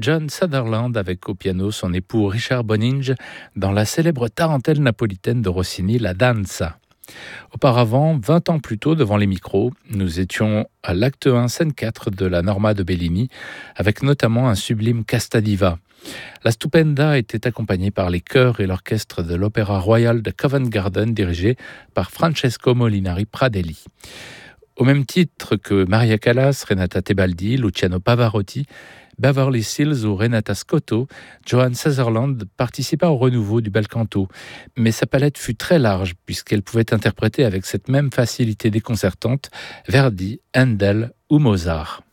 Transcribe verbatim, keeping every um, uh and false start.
John Sutherland avec au piano son époux Richard Boninge dans la célèbre tarentelle napolitaine de Rossini, la Danza. Auparavant, vingt ans plus tôt, devant les micros, nous étions à l'acte un, scène quatre de la Norma de Bellini, avec notamment un sublime Casta Diva. La Stupenda était accompagnée par les chœurs et l'orchestre de l'Opéra Royal de Covent Garden, dirigé par Francesco Molinari Pradelli. Au même titre que Maria Callas, Renata Tebaldi, Luciano Pavarotti, Beverly Sills ou Renata Scotto, Johan Sutherland participa au renouveau du bel canto, mais sa palette fut très large puisqu'elle pouvait interpréter avec cette même facilité déconcertante Verdi, Handel ou Mozart.